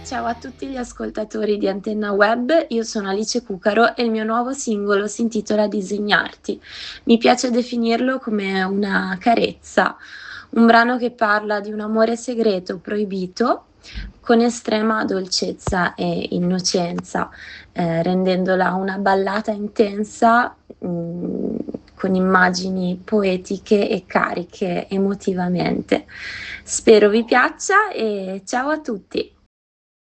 Ciao a tutti gli ascoltatori di Antenna Web, io sono Alice Cucaro e il mio nuovo singolo si intitola Disegnarti. Mi piace definirlo come una carezza, un brano che parla di un amore segreto proibito con estrema dolcezza e innocenza, rendendola una ballata intensa, con immagini poetiche e cariche emotivamente. Spero vi piaccia e ciao a tutti!